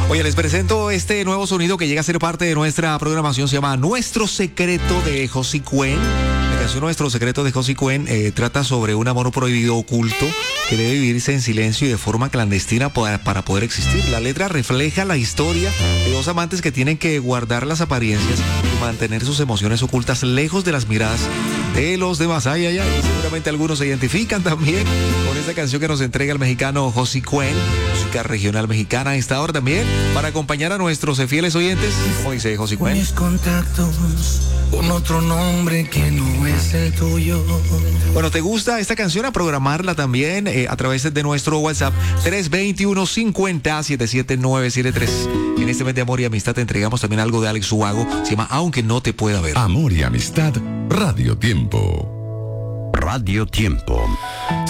Oye, les presento este nuevo sonido que llega a ser parte de nuestra programación. Se llama Nuestro Secreto de Josie Cuen. La canción Nuestro Secreto de Josie Cuen trata sobre un amor prohibido oculto que debe vivirse en silencio y de forma clandestina para poder existir. La letra refleja la historia de dos amantes que tienen que guardar las apariencias y mantener sus emociones ocultas lejos de las miradas de los demás. Ay, ay, ay. Seguramente algunos se identifican también con esta canción que nos entrega el mexicano Josie Cuen, música regional mexicana a esta hora también, para acompañar a nuestros fieles oyentes. Como dice Josie Cuen. Mis contactos con otro nombre que no es el tuyo. Bueno, ¿te gusta esta canción? A programarla también a través de nuestro WhatsApp 321-50-77973. En este mes de amor y amistad te entregamos también algo de Alex Ubago. Se llama Aunque no te pueda ver. Amor y amistad, Radio Tiempo. Radio Tiempo.